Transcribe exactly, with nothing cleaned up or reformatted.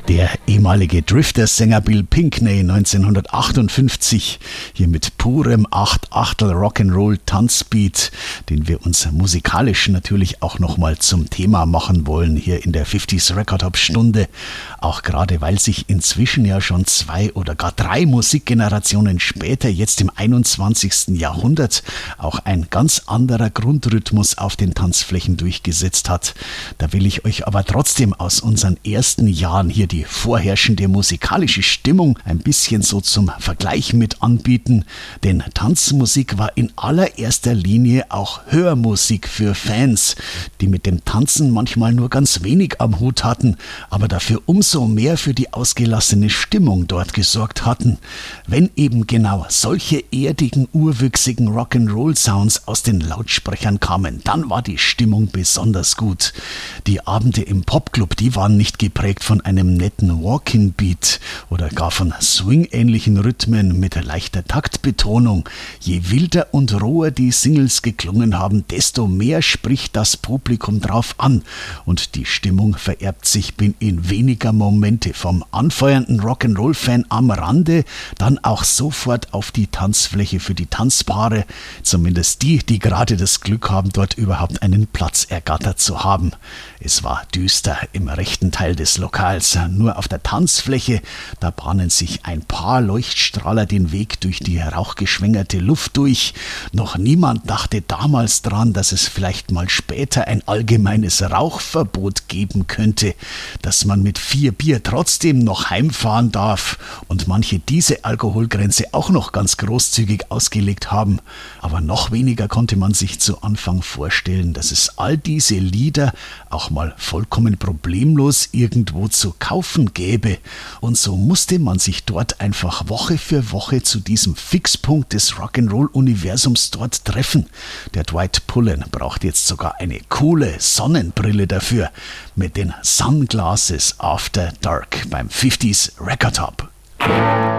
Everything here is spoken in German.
Der ehemalige Drifters-Sänger Bill Pinkney neunzehnhundertachtundfünfzig, hier mit purem acht-Achtel Rock'n'Roll Tanzbeat, den wir uns musikalisch natürlich auch nochmal zum Thema machen wollen, hier in der fünfziger Record Hop Stunde. Auch gerade, weil sich inzwischen ja schon zwei oder gar drei Musikgenerationen später, jetzt im einundzwanzigsten Jahrhundert, auch ein ganz anderer Grundrhythmus auf den Tanzflächen durchgesetzt hat. Da will ich euch aber trotzdem aus unseren ersten Jahren hier die vorherrschende musikalische Stimmung ein bisschen so zum Vergleich mit anbieten, denn Tanzmusik war in allererster Linie auch Hörmusik für Fans, die mit dem Tanzen manchmal nur ganz wenig am Hut hatten, aber dafür umso mehr für die ausgelassene Stimmung dort gesorgt hatten. Wenn eben genau solche erdigen, urwüchsigen Rock'n'Roll-Sounds aus den Lautsprechern kamen, dann war die Stimmung besonders gut. Die Abende im Popclub, die waren nicht geprägt von einem netten Walking-Beat oder gar von Swing-ähnlichen Rhythmen mit leichter Taktbetonung. Je wilder und roher die Singles geklungen haben, desto mehr spricht das Publikum drauf an und die Stimmung vererbt sich in weniger Momente vom anfeuernden Rock'n'Roll-Fan am Rande dann auch sofort auf die Tanzfläche für die Tanzpaare, zumindest die, die gerade das Glück haben, dort überhaupt einen Platz ergattert zu haben. Es war düster im rechten Teil des Lokals. Nur auf der Tanzfläche, da bahnen sich ein paar Leuchtstrahler den Weg durch die rauchgeschwängerte Luft durch. Noch niemand dachte damals dran, dass es vielleicht mal später ein allgemeines Rauchverbot geben könnte, dass man mit vier Bier trotzdem noch heimfahren darf und manche diese Alkoholgrenze auch noch ganz großzügig ausgelegt haben. Aber noch weniger konnte man sich zu Anfang vorstellen, dass es all diese Lieder auch mal vollkommen problemlos irgendwo zu kaufen gäbe. Und so musste man sich dort einfach Woche für Woche zu diesem Fixpunkt des Rock'n'Roll-Universums dort treffen. Der Dwight Pullen braucht jetzt sogar eine coole Sonnenbrille dafür mit den Sunglasses After Dark beim fünfziger Record Hop.